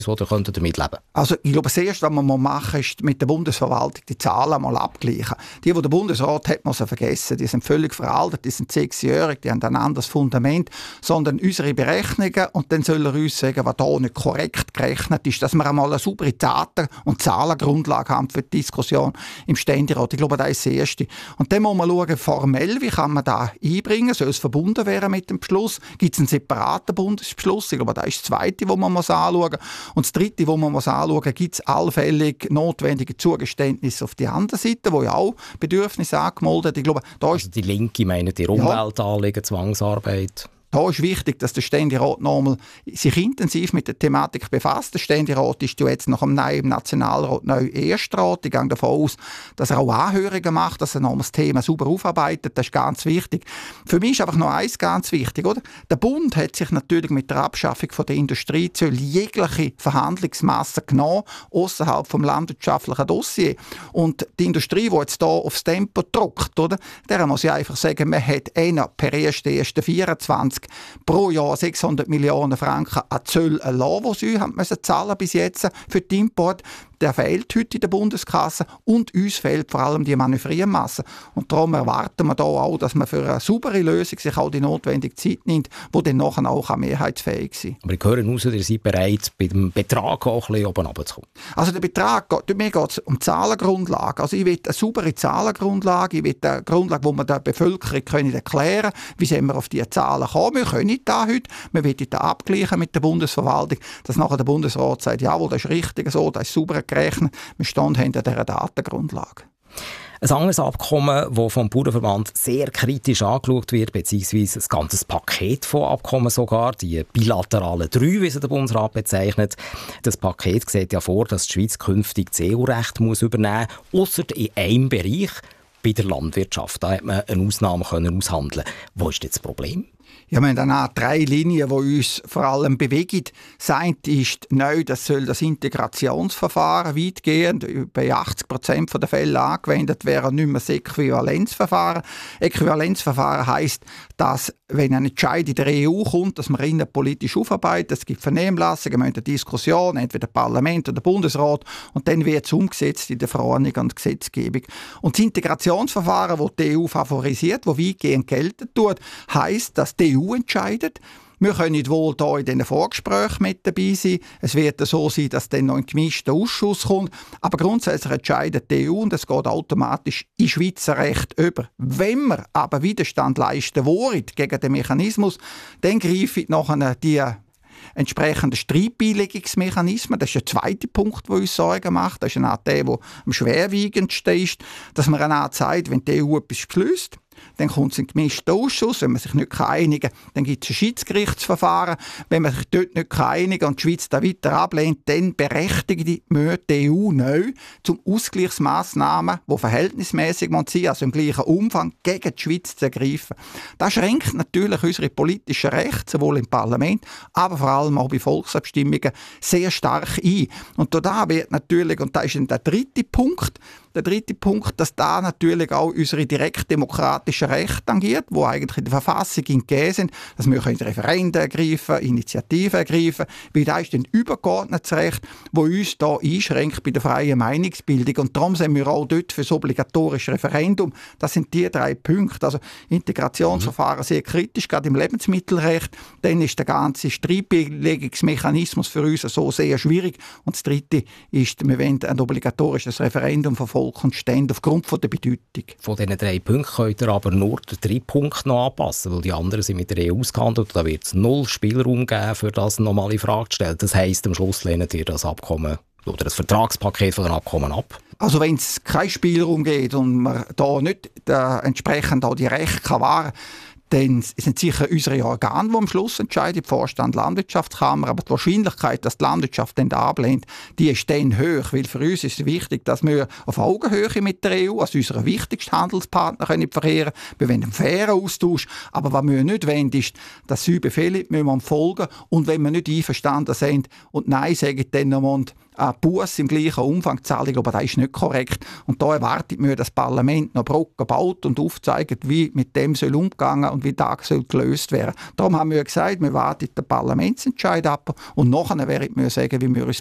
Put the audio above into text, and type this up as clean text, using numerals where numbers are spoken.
oder könnt ihr damit leben? Also ich glaube, das Erste, was man machen muss, ist mit der Bundesverwaltung die Zahlen mal abgleichen. Die der Bundesrat hat, muss er vergessen. Die sind völlig veraltet, die sind 6-jährig, die haben ein anderes Fundament, sondern unsere Berechnungen, und dann soll er uns sagen, was da nicht korrekt gerechnet ist, dass wir einmal eine saubere Daten- und Zahlengrundlage haben für die Diskussion im Ständerat. Ich glaube, das ist das Erste. Und dann muss man schauen, formell, wie kann man da einbringen, soll es verbunden werden mit dem Beschluss, gibt es einen separaten Bundesbeschluss, ich glaube, das ist das Zweite, wo man anschauen muss. Und das Dritte, wo man anschauen muss, gibt es allfällig notwendige Zugeständnisse auf die andere Seite, wo ja auch Bedürfnisse angemeldet. Ich glaube, da ist also die Linke meint die Umweltanliegen, Zwangsarbeit. Da ist wichtig, dass der Ständerat nochmal sich intensiv mit der Thematik befasst. Der Ständerat ist jetzt nach dem neuen Nationalrat neu Erstrat. Ich gehe davon aus, dass er auch Anhörungen macht, dass er nochmal das Thema sauber aufarbeitet. Das ist ganz wichtig. Für mich ist einfach noch eins ganz wichtig, oder? Der Bund hat sich natürlich mit der Abschaffung von der Industriezölle jegliche Verhandlungsmasse genommen, außerhalb vom landwirtschaftlichen Dossier. Und die Industrie, die jetzt hier aufs Tempo drückt, oder? Der muss ich einfach sagen, man hat per 1.1.24 pro Jahr 600 Millionen Franken an Zölle erlassen, die sie haben zahlen bis jetzt für den Import. Der fehlt heute in der Bundeskasse und uns fehlt vor allem die Manövriermasse. Und darum erwarten wir da auch, dass man für eine saubere Lösung sich auch die notwendige Zeit nimmt, die dann nachher auch mehrheitsfähig sein. Aber ich höre raus, ihr seid bereit, bei dem Betrag auch ein bisschen oben runterzukommen. Also der Betrag, mir geht es um Zahlengrundlage. Also ich will eine saubere Zahlengrundlage, ich will eine Grundlage, wo wir der Bevölkerung erklären können, wie sind wir auf diese Zahlen kommen. Wir können nicht da heute, wir wollen da abgleichen mit der Bundesverwaltung, dass nachher der Bundesrat sagt, jawohl, das ist richtig so, das ist sauber gerechnet. Wir stehen hinter dieser Datengrundlage. Ein anderes Abkommen, das vom Bauernverband sehr kritisch angeschaut wird, beziehungsweise ein ganzes Paket von Abkommen sogar, die bilateralen 3, wie sie der Bundesrat bezeichnet. Das Paket sieht ja vor, dass die Schweiz künftig das EU-Recht übernehmen muss, ausser in einem Bereich, bei der Landwirtschaft. Da hat man eine Ausnahme aushandeln können. Wo ist jetzt das Problem? Ja, wir haben dann auch 3 Linien, die uns vor allem bewegen. Das eine ist neu, das soll das Integrationsverfahren weitgehend bei 80% der Fälle angewendet werden, nicht mehr das Äquivalenzverfahren. Äquivalenzverfahren heisst, dass, wenn ein Entscheid in der EU kommt, dass man ihn politisch aufarbeitet, es gibt Vernehmlassungen, wir haben eine Diskussion, entweder Parlament oder Bundesrat, und dann wird es umgesetzt in der Verordnung und Gesetzgebung. Und das Integrationsverfahren, das die EU favorisiert, das weitgehend gelten tut, heisst, dass die EU entscheidet. Wir können wohl hier in diesen Vorgesprächen mit dabei sein. Es wird so sein, dass dann noch ein gemischter Ausschuss kommt. Aber grundsätzlich entscheidet die EU und es geht automatisch in Schweizer Recht über. Wenn wir aber Widerstand leisten wollen gegen den Mechanismus, dann greifen nachher die entsprechende Streitbeilegungsmechanismen. Das ist der zweite Punkt, der uns Sorgen macht. Das ist der, der am schwerwiegendsten ist, dass man eine Art sagt, wenn die EU etwas beschließt, dann kommt es in den gemischten Ausschuss. Wenn man sich nicht einigen kann, dann gibt es ein Schiedsgerichtsverfahren. Wenn man sich dort nicht einigen kann und die Schweiz da weiter ablehnt, dann berechtigt die EU neu zum Ausgleichsmaßnahmen, die verhältnismäßig sind, also im gleichen Umfang, gegen die Schweiz zu ergreifen. Das schränkt natürlich unsere politischen Rechte, sowohl im Parlament, aber vor allem auch bei Volksabstimmungen, sehr stark ein. Und da wird natürlich, und das ist dann der dritte Punkt, dass da natürlich auch unsere direktdemokratischen Rechte tangiert, die eigentlich in der Verfassung gegeben sind, dass wir Referenden ergreifen, Initiativen ergreifen, weil das ist ein übergeordnetes Recht, das uns da einschränkt bei der freien Meinungsbildung. Und darum sind wir auch dort für das obligatorische Referendum. Das sind die 3 Punkte. Also Integrationsverfahren sehr kritisch, gerade im Lebensmittelrecht. Dann ist der ganze Streitbeilegungsmechanismus für uns so sehr schwierig. Und das Dritte ist, wir wollen ein obligatorisches Referendum von Volk und Stände aufgrund von der Bedeutung. Von diesen 3 Punkten könnt ihr aber nur den 3 Punkte noch anpassen, weil die anderen sind mit der EU ausgehandelt. Da wird es 0 Spielraum geben, für das nochmal in Frage zu stellen. Das heisst, am Schluss lehnt ihr das Abkommen oder das Vertragspaket von den Abkommen ab? Also wenn es keinen Spielraum gibt und man da nicht entsprechend auch die Rechte wahren kann, dann sind sicher unsere Organe, die am Schluss entscheiden, Vorstand, Landwirtschaftskammer, aber die Wahrscheinlichkeit, dass die Landwirtschaft dann ablehnt, die ist dann hoch, weil für uns ist es wichtig, dass wir auf Augenhöhe mit der EU, als unser wichtigster Handelspartner, können verkehren. Wir wollen einen fairen Austausch, aber was wir nicht wollen, ist, dass sie Befehle müssen wir folgen, und wenn wir nicht einverstanden sind und Nein sagen, dann noch Busse im gleichen Umfang zahlen, aber das ist nicht korrekt. Und da erwartet man, dass das Parlament noch Brücken baut und aufzeigt, wie mit dem soll umgehen und wie das soll gelöst werden. Darum haben wir gesagt, wir warten den Parlamentsentscheid ab und nachher werden wir sagen, wie wir uns